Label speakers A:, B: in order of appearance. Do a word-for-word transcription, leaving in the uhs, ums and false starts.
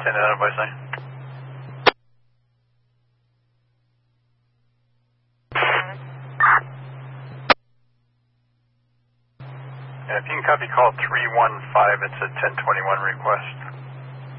A: ten out of by sign. Yeah, if you can copy call three one five, it's a ten twenty-one request.